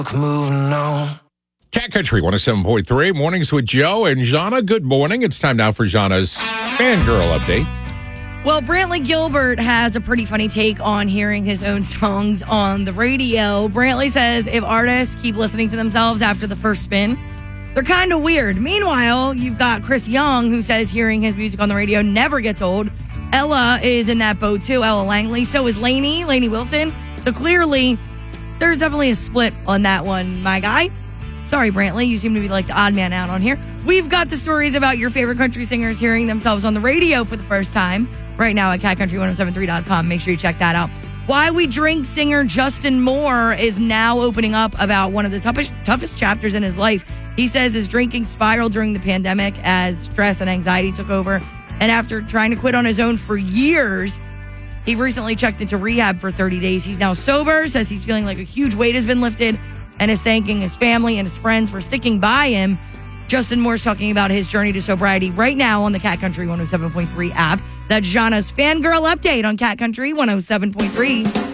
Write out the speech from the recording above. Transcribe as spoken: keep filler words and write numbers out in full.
Moving on. Cat Country one oh seven point three, Mornings with Joe and Jana. Good morning. It's time now for Jana's Fangirl Update. Well, Brantley Gilbert has a pretty funny take on hearing his own songs on the radio. Brantley says if artists keep listening to themselves after the first spin, they're kind of weird. Meanwhile, you've got Chris Young, who says hearing his music on the radio never gets old. Ella is in that boat too, Ella Langley. So is Lainey, Lainey Wilson. So clearly, there's definitely a split on that one, my guy. Sorry, Brantley, you seem to be like the odd man out on here. We've got the stories about your favorite country singers hearing themselves on the radio for the first time right now at cat country ten seventy-three dot com. Make sure you check that out. Why We Drink singer Justin Moore is now opening up about one of the toughest, toughest chapters in his life. He says his drinking spiraled during the pandemic as stress and anxiety took over. And after trying to quit on his own for years, he recently checked into rehab for thirty days. He's now sober, says he's feeling like a huge weight has been lifted, and is thanking his family and his friends for sticking by him. Justin Moore's talking about his journey to sobriety right now on the Cat Country one oh seven point three app. That's Jana's Fangirl Update on Cat Country one oh seven point three.